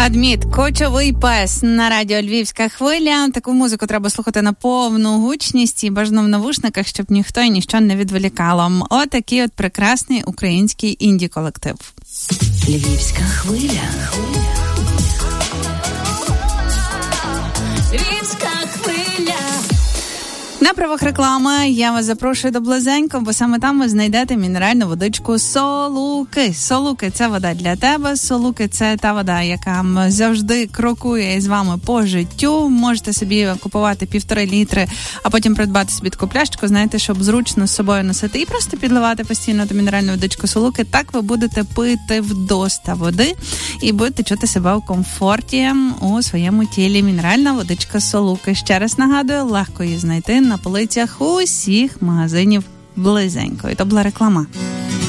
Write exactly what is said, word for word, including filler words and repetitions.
Адміт, кочовий пес на радіо Львівська хвиля. Таку музику треба слухати на повну гучність і бажано в навушниках, щоб ніхто і ніщо не відволікало. Отакий от прекрасний український інді-колектив. Львівська хвиля. Львівська хвиля. На правах реклами я вас запрошую до Близенько, бо саме там ви знайдете мінеральну водичку Солуки. Солуки – це вода для тебе, Солуки – це та вода, яка завжди крокує з вами по життю. Можете собі купувати півтори літри, а потім придбати собі таку пляшечку, знаєте, щоб зручно з собою носити і просто підливати постійно ту мінеральну водичку Солуки. Так ви будете пити вдоста води і будете чути себе у комфорті у своєму тілі. Мінеральна водичка Солуки. Ще раз нагадую, легко її знайти на полицях усіх магазинів Близенько. І то була реклама.